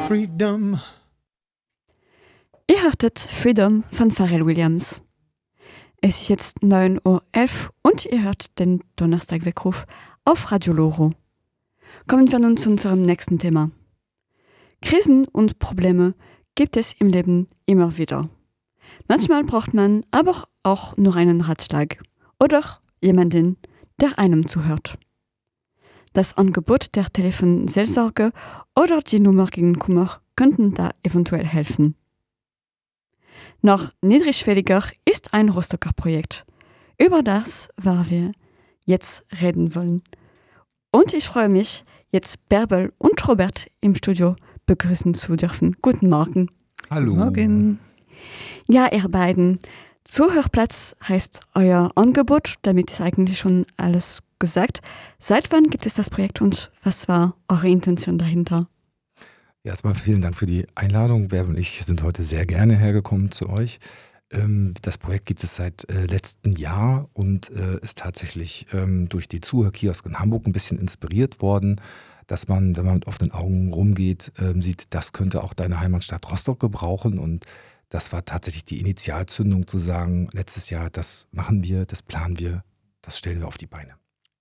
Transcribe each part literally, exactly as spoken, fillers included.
Freedom. Ihr hörtet Freedom von Pharrell Williams. Es ist jetzt neun Uhr elf und ihr hört den Donnerstag-Weckruf auf Radio Loro. Kommen wir nun zu unserem nächsten Thema. Krisen und Probleme gibt es im Leben immer wieder. Manchmal braucht man aber auch nur einen Ratschlag oder jemanden, der einem zuhört. Das Angebot der Telefonseelsorge oder die Nummer gegen Kummer könnten da eventuell helfen. Noch niedrigschwelliger ist ein Rostocker Projekt, über das wir jetzt reden wollen. Und ich freue mich, jetzt Bärbel und Robert im Studio begrüßen zu dürfen. Guten Morgen. Hallo. Guten Morgen. Ja, ihr beiden. Zuhörplatz heißt euer Angebot, damit ist eigentlich schon alles gesagt. Seit wann gibt es das Projekt und was war eure Intention dahinter? Ja, erstmal vielen Dank für die Einladung. Bärbel und ich sind heute sehr gerne hergekommen zu euch. Das Projekt gibt es seit letztem Jahr und ist tatsächlich durch die Zuhörkiosk in Hamburg ein bisschen inspiriert worden, dass man, wenn man mit offenen Augen rumgeht, sieht, das könnte auch deine Heimatstadt Rostock gebrauchen. Und das war tatsächlich die Initialzündung zu sagen, letztes Jahr, das machen wir, das planen wir, das stellen wir auf die Beine.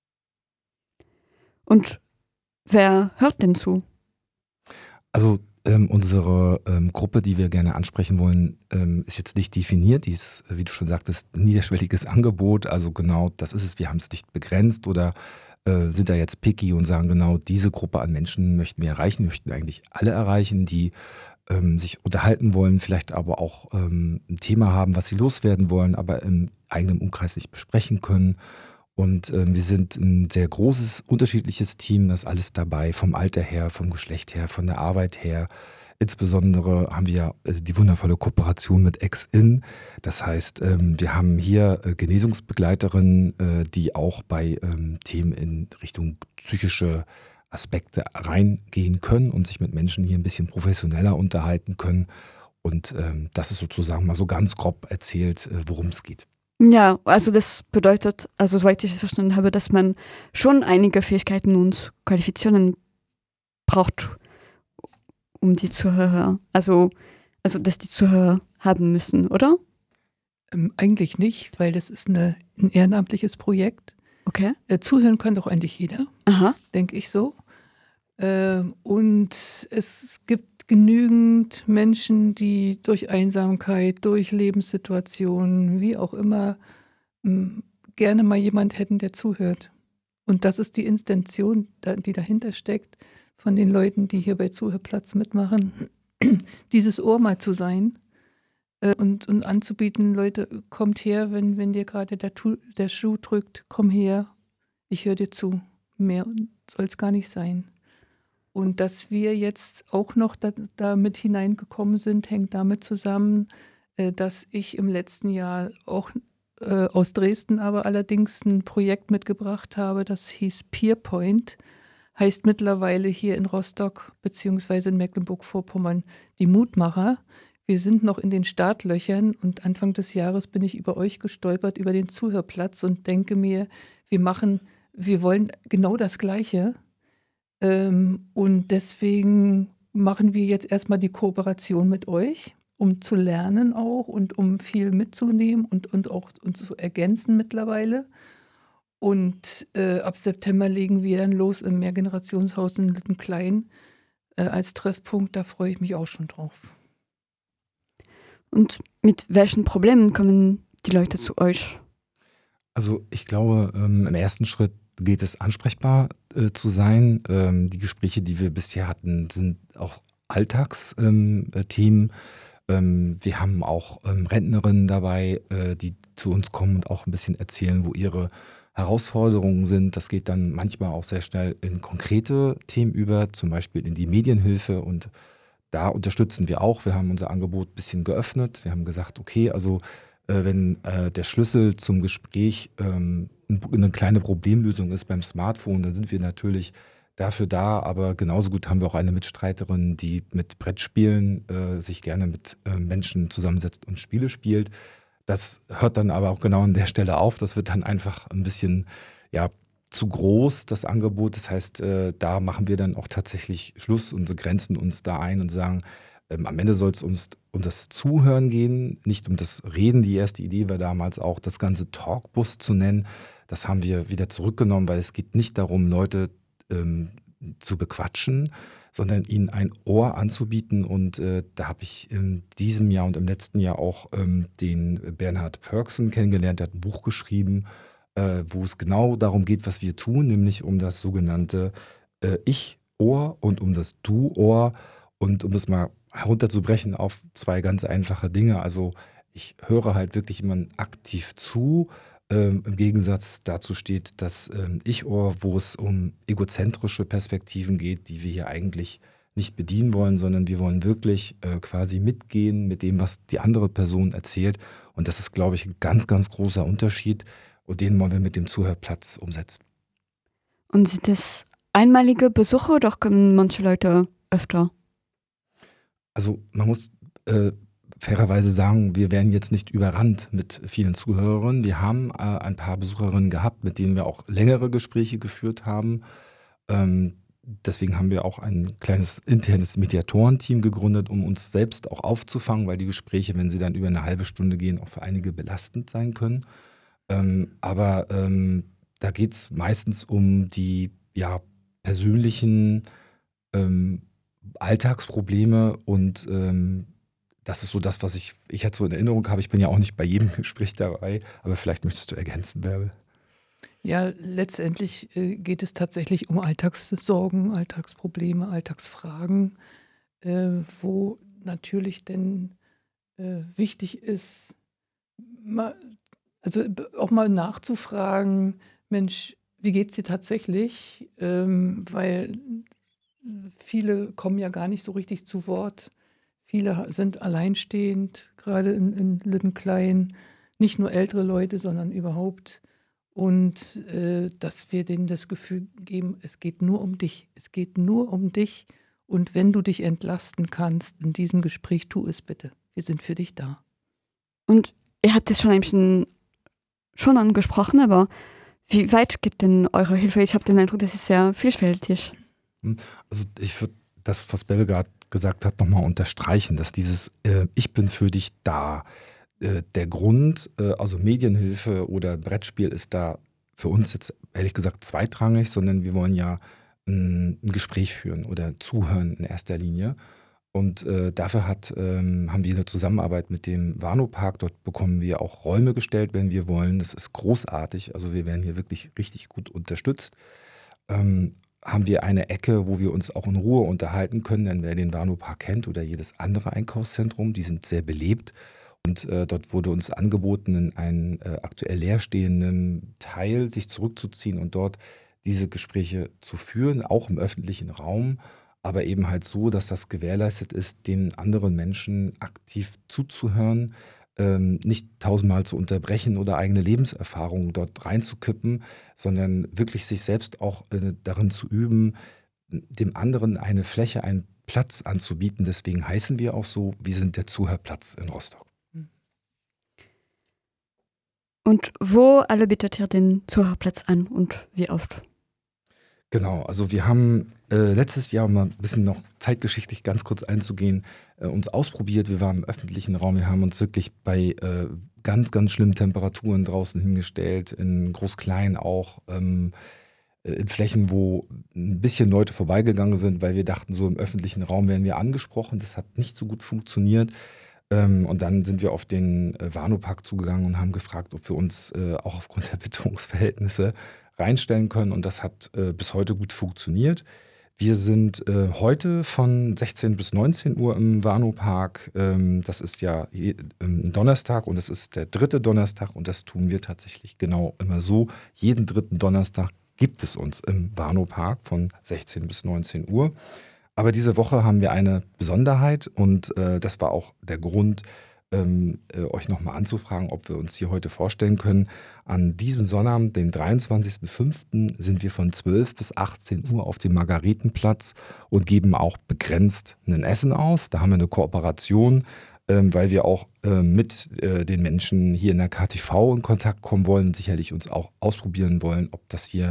Und wer hört denn zu? Also ähm, unsere ähm, Gruppe, die wir gerne ansprechen wollen, ähm, ist jetzt nicht definiert. Die ist, wie du schon sagtest, ein niederschwelliges Angebot. Also genau, das ist es. Wir haben es nicht begrenzt oder äh, sind da jetzt picky und sagen, genau diese Gruppe an Menschen möchten wir erreichen. Wir möchten eigentlich alle erreichen, die ähm, sich unterhalten wollen, vielleicht aber auch ähm, ein Thema haben, was sie loswerden wollen, aber im eigenen Umkreis nicht besprechen können. Und ähm, wir sind ein sehr großes, unterschiedliches Team, das ist alles dabei, vom Alter her, vom Geschlecht her, von der Arbeit her. Insbesondere haben wir äh, die wundervolle Kooperation mit Ex-In. Das heißt, ähm, wir haben hier äh, Genesungsbegleiterinnen, äh, die auch bei ähm, Themen in Richtung psychische Aspekte reingehen können und sich mit Menschen hier ein bisschen professioneller unterhalten können. Und ähm, das ist sozusagen mal so ganz grob erzählt, äh, worum es geht. Ja, also das bedeutet, also soweit ich es verstanden habe, dass man schon einige Fähigkeiten und Qualifikationen braucht, um die Zuhörer, also, also dass die Zuhörer haben müssen, oder? Ähm, eigentlich nicht, weil das ist eine, ein ehrenamtliches Projekt. Okay. Äh, zuhören kann doch eigentlich jeder, Aha. denke ich so. Äh, und es gibt genügend Menschen, die durch Einsamkeit, durch Lebenssituationen, wie auch immer, m, gerne mal jemand hätten, der zuhört. Und das ist die Intention, die dahinter steckt, von den Leuten, die hier bei Zuhörplatz mitmachen, dieses Ohr mal zu sein äh, und, und anzubieten, Leute, kommt her, wenn, wenn dir gerade der, der Schuh drückt, komm her, ich höre dir zu. Mehr soll es gar nicht sein. Und dass wir jetzt auch noch da, da mit hineingekommen sind, hängt damit zusammen, äh, dass ich im letzten Jahr auch äh, aus Dresden aber allerdings ein Projekt mitgebracht habe, das hieß Peerpoint, heißt mittlerweile hier in Rostock beziehungsweise in Mecklenburg-Vorpommern die Mutmacher. Wir sind noch in den Startlöchern und Anfang des Jahres bin ich über euch gestolpert, über den Zuhörplatz und denke mir, wir machen, wir wollen genau das Gleiche. Ähm, und deswegen machen wir jetzt erstmal die Kooperation mit euch, um zu lernen auch und um viel mitzunehmen und, und auch uns zu ergänzen mittlerweile. Und äh, ab September legen wir dann los im Mehrgenerationshaus in Littenklein äh, als Treffpunkt. Da freue ich mich auch schon drauf. Und mit welchen Problemen kommen die Leute zu euch? Also ich glaube, ähm, im ersten Schritt geht es ansprechbar äh, zu sein. Ähm, die Gespräche, die wir bisher hatten, sind auch Alltagsthemen. Ähm, ähm, wir haben auch ähm, Rentnerinnen dabei, äh, die zu uns kommen und auch ein bisschen erzählen, wo ihre Herausforderungen sind. Das geht dann manchmal auch sehr schnell in konkrete Themen über, zum Beispiel in die Medienhilfe, und da unterstützen wir auch. Wir haben unser Angebot ein bisschen geöffnet. Wir haben gesagt, okay, also äh, wenn äh, der Schlüssel zum Gespräch ähm, eine kleine Problemlösung ist beim Smartphone, dann sind wir natürlich dafür da, aber genauso gut haben wir auch eine Mitstreiterin, die mit Brettspielen äh, sich gerne mit äh, Menschen zusammensetzt und Spiele spielt. Das hört dann aber auch genau an der Stelle auf. Das wird dann einfach ein bisschen, ja, zu groß, das Angebot. Das heißt, äh, da machen wir dann auch tatsächlich Schluss und grenzen uns da ein und sagen, ähm, am Ende soll es uns um das Zuhören gehen, nicht um das Reden. Die erste Idee war damals auch, das Ganze Talkbus zu nennen. Das haben wir wieder zurückgenommen, weil es geht nicht darum, Leute ähm, zu bequatschen, sondern ihnen ein Ohr anzubieten. Und äh, da habe ich in diesem Jahr und im letzten Jahr auch ähm, den Bernhard Pörksen kennengelernt. Der hat ein Buch geschrieben, äh, wo es genau darum geht, was wir tun, nämlich um das sogenannte äh, Ich-Ohr und um das Du-Ohr. Und um das mal herunterzubrechen auf zwei ganz einfache Dinge. Also ich höre halt wirklich jemandem aktiv zu. Ähm, Im Gegensatz dazu steht das ähm, Ich-Ohr, wo es um egozentrische Perspektiven geht, die wir hier eigentlich nicht bedienen wollen, sondern wir wollen wirklich äh, quasi mitgehen mit dem, was die andere Person erzählt. Und das ist, glaube ich, ein ganz, ganz großer Unterschied. Und den wollen wir mit dem Zuhörplatz umsetzen. Und sind das einmalige Besuche oder kommen manche Leute öfter? Also man muss äh, fairerweise sagen, wir werden jetzt nicht überrannt mit vielen Zuhörern. Wir haben äh, ein paar Besucherinnen gehabt, mit denen wir auch längere Gespräche geführt haben. Ähm, deswegen haben wir auch ein kleines internes Mediatorenteam gegründet, um uns selbst auch aufzufangen, weil die Gespräche, wenn sie dann über eine halbe Stunde gehen, auch für einige belastend sein können. Ähm, aber ähm, da geht es meistens um die ja, persönlichen ähm, Alltagsprobleme und ähm, das ist so das, was ich, ich jetzt so in Erinnerung habe. Ich bin ja auch nicht bei jedem Gespräch dabei, aber vielleicht möchtest du ergänzen, Bärbel. Ja, letztendlich äh, geht es tatsächlich um Alltagssorgen, Alltagsprobleme, Alltagsfragen, äh, wo natürlich denn äh, wichtig ist, mal, also auch mal nachzufragen, Mensch, wie geht es dir tatsächlich? Ähm, weil viele kommen ja gar nicht so richtig zu Wort. Viele sind alleinstehend, gerade in, in Lüttenklein. Nicht nur ältere Leute, sondern überhaupt. Und äh, dass wir denen das Gefühl geben, es geht nur um dich. Es geht nur um dich. Und wenn du dich entlasten kannst in diesem Gespräch, tu es bitte. Wir sind für dich da. Und ihr habt das schon ein bisschen schon angesprochen, aber wie weit geht denn eure Hilfe? Ich habe den Eindruck, das ist sehr vielfältig. Also ich würde das, was Bärbel gerade gesagt hat, nochmal unterstreichen, dass dieses äh, Ich bin für dich da. Äh, der Grund, äh, also Medienhilfe oder Brettspiel ist da für uns jetzt ehrlich gesagt zweitrangig, sondern wir wollen ja ein, ein Gespräch führen oder zuhören in erster Linie. Und äh, dafür hat, ähm, haben wir eine Zusammenarbeit mit dem Warnow-Park. Dort bekommen wir auch Räume gestellt, wenn wir wollen. Das ist großartig. Also wir werden hier wirklich richtig gut unterstützt. Ähm, haben wir eine Ecke, wo wir uns auch in Ruhe unterhalten können, denn wer den Warnow-Park kennt oder jedes andere Einkaufszentrum, die sind sehr belebt. Und äh, dort wurde uns angeboten, in einen äh, aktuell leerstehenden Teil sich zurückzuziehen und dort diese Gespräche zu führen, auch im öffentlichen Raum, aber eben halt so, dass das gewährleistet ist, den anderen Menschen aktiv zuzuhören, ähm, nicht tausendmal zu unterbrechen oder eigene Lebenserfahrungen dort reinzukippen, sondern wirklich sich selbst auch äh, darin zu üben, dem anderen eine Fläche, einen Platz anzubieten. Deswegen heißen wir auch so, wir sind der Zuhörplatz in Rostock. Und wo alle bietet ihr den Zuhörplatz an und wie oft? Genau, also wir haben äh, letztes Jahr, um mal ein bisschen noch zeitgeschichtlich ganz kurz einzugehen, äh, uns ausprobiert. Wir waren im öffentlichen Raum, wir haben uns wirklich bei äh, ganz, ganz schlimmen Temperaturen draußen hingestellt, in Groß-Klein auch, ähm, in Flächen, wo ein bisschen Leute vorbeigegangen sind, weil wir dachten, so im öffentlichen Raum werden wir angesprochen. Das hat nicht so gut funktioniert. Ähm, und dann sind wir auf den äh, Warnow-Park zugegangen und haben gefragt, ob wir uns äh, auch aufgrund der Witterungsverhältnisse reinstellen können. Und das hat äh, bis heute gut funktioniert. Wir sind äh, heute von sechzehn bis neunzehn Uhr im Warnow-Park. Ähm, das ist ja je, ähm, Donnerstag und es ist der dritte Donnerstag. Und das tun wir tatsächlich genau immer so. Jeden dritten Donnerstag gibt es uns im Warnow-Park von sechzehn bis neunzehn Uhr. Aber diese Woche haben wir eine Besonderheit und äh, das war auch der Grund, ähm, äh, euch nochmal anzufragen, ob wir uns hier heute vorstellen können. An diesem Sonnabend, dem dreiundzwanzigsten fünften sind wir von zwölf bis achtzehn Uhr auf dem Margaretenplatz und geben auch begrenzt ein Essen aus. Da haben wir eine Kooperation, ähm, weil wir auch äh, mit äh, den Menschen hier in der K T V in Kontakt kommen wollen, sicherlich uns auch ausprobieren wollen, ob das hier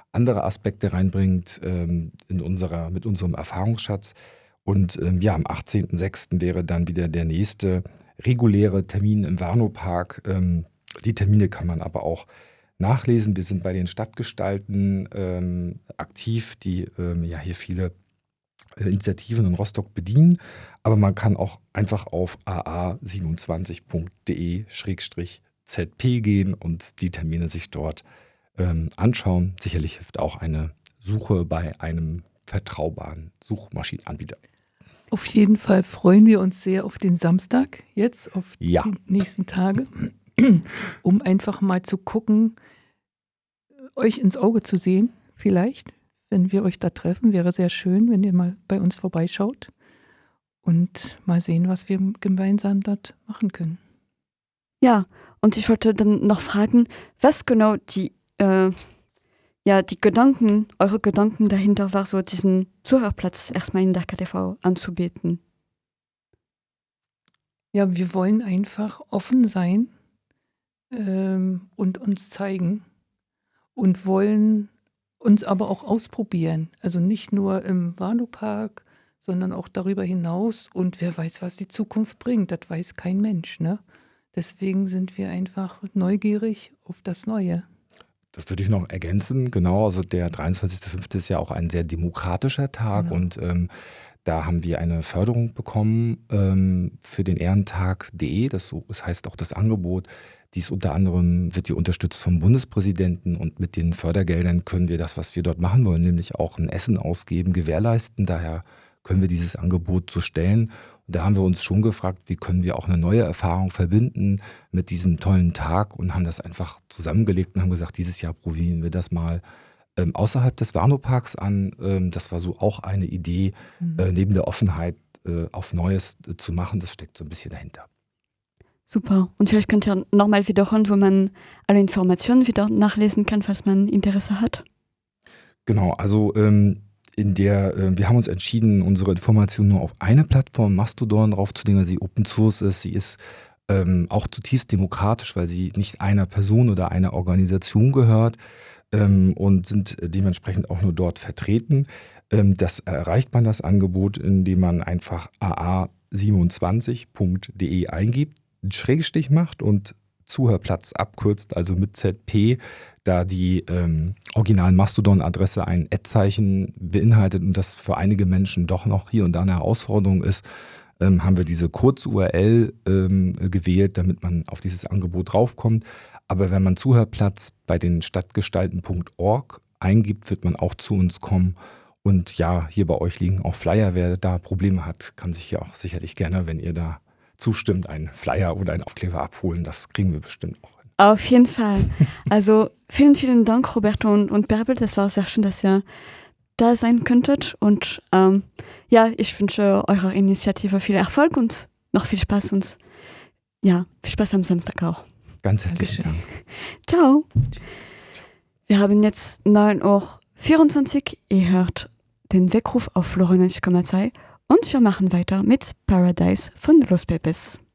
andere Aspekte reinbringt ähm, in unserer, mit unserem Erfahrungsschatz. Und ähm, ja, am achtzehnten sechsten wäre dann wieder der nächste reguläre Termin im Warnow-Park. Ähm, die Termine kann man aber auch nachlesen. Wir sind bei den Stadtgestalten ähm, aktiv, die ähm, ja hier viele äh, Initiativen in Rostock bedienen. Aber man kann auch einfach auf a a siebenundzwanzig punkt de Schrägstrich z p gehen und die Termine sich dort ähm, anschauen. Sicherlich hilft auch eine Suche bei einem vertraubaren Suchmaschinenanbieter. Auf jeden Fall freuen wir uns sehr auf den Samstag, jetzt auf Ja. die nächsten Tage, um einfach mal zu gucken, euch ins Auge zu sehen, vielleicht, wenn wir euch da treffen. Wäre sehr schön, wenn ihr mal bei uns vorbeischaut und mal sehen, was wir gemeinsam dort machen können. Ja, und ich wollte dann noch fragen, was genau die, äh, ja, die Gedanken, eure Gedanken dahinter war, so diesen Zuhörplatz erstmal in der K T V anzubieten. Ja, wir wollen einfach offen sein ähm, und uns zeigen und wollen uns aber auch ausprobieren. Also nicht nur im Warnow-Park, sondern auch darüber hinaus. Und wer weiß, was die Zukunft bringt, das weiß kein Mensch, ne? Deswegen sind wir einfach neugierig auf das Neue. Das würde ich noch ergänzen, genau. Also der dreiundzwanzigster fünfte ist ja auch ein sehr demokratischer Tag Genau. und ähm, da haben wir eine Förderung bekommen ähm, für den Ehrentag punkt de. Das, so, das heißt auch das Angebot. Dies unter anderem wird hier unterstützt vom Bundespräsidenten und mit den Fördergeldern können wir das, was wir dort machen wollen, nämlich auch ein Essen ausgeben, gewährleisten. Daher können wir dieses Angebot so stellen. Und da haben wir uns schon gefragt, wie können wir auch eine neue Erfahrung verbinden mit diesem tollen Tag und haben das einfach zusammengelegt und haben gesagt, dieses Jahr probieren wir das mal ähm, außerhalb des Warnow-Parks an. Ähm, das war so auch eine Idee, Mhm. äh, neben der Offenheit äh, auf Neues äh, zu machen. Das steckt so ein bisschen dahinter. Super. Und vielleicht könnt ihr nochmal wiederholen, wo man alle Informationen wieder nachlesen kann, falls man Interesse hat. Genau, also ähm, in der, äh, wir haben uns entschieden, unsere Informationen nur auf eine Plattform, Mastodon, draufzulegen, weil sie Open Source ist. Sie ist ähm, auch zutiefst demokratisch, weil sie nicht einer Person oder einer Organisation gehört ähm, und sind dementsprechend auch nur dort vertreten. Ähm, das erreicht man, das Angebot, indem man einfach a a siebenundzwanzig punkt de eingibt, einen Schrägstrich macht und Zuhörplatz abkürzt, also mit Z P, da die ähm, originalen Mastodon-Adresse ein Ad-Zeichen beinhaltet und das für einige Menschen doch noch hier und da eine Herausforderung ist, ähm, haben wir diese Kurz-U R L ähm, gewählt, damit man auf dieses Angebot draufkommt. Aber wenn man Zuhörplatz bei den stadtgestalten punkt org eingibt, wird man auch zu uns kommen. Und ja, hier bei euch liegen auch Flyer. Wer da Probleme hat, kann sich ja auch sicherlich gerne, wenn ihr da zustimmt, einen Flyer oder einen Aufkleber abholen. Das kriegen wir bestimmt auch hin. Auf jeden Fall. Also vielen, vielen Dank, Roberto und, und Bärbel. Das war sehr schön, dass ihr da sein könntet. Und ähm, ja, ich wünsche eurer Initiative viel Erfolg und noch viel Spaß. Und ja, viel Spaß am Samstag auch. Ganz herzlichen Dankeschön. Dank. Ciao. Tschüss. Wir haben jetzt neun Uhr vierundzwanzig. Ihr hört den Weckruf auf neunzig Komma zwei und wir machen weiter mit Paradise von Los Pepes.